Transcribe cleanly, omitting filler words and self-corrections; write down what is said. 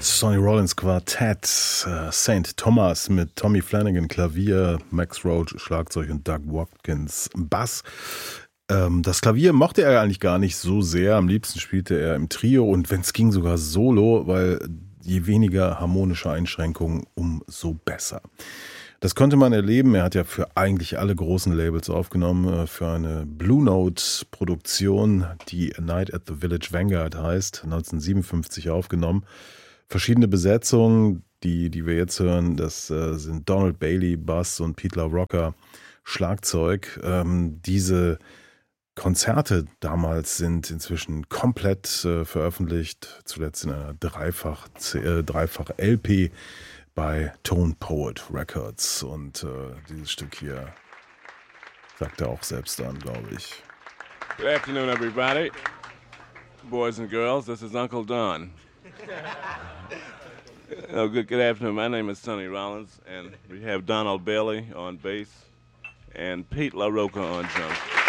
Sonny Rollins Quartett, St. Thomas mit Tommy Flanagan Klavier, Max Roach Schlagzeug und Doug Watkins Bass. Das Klavier mochte er eigentlich gar nicht so sehr. Am liebsten spielte er im Trio und wenn es ging sogar solo, weil je weniger harmonische Einschränkungen, umso besser. Das konnte man erleben. Er hat ja für eigentlich alle großen Labels aufgenommen, für eine Blue Note-Produktion, die A Night at the Village Vanguard heißt, 1957 aufgenommen. Verschiedene Besetzungen, die wir jetzt hören, das sind Donald Bailey, Bass und Pete LaRocca, Schlagzeug. Diese Konzerte damals sind inzwischen komplett veröffentlicht, zuletzt in einer Dreifach LP bei Tone Poet Records. Und dieses Stück hier sagt er auch selbst an, glaube ich. Good afternoon, everybody. Boys and girls, this is Uncle Don. Good afternoon. My name is Sonny Rollins, and we have Donald Bailey on bass and Pete LaRocca on drums.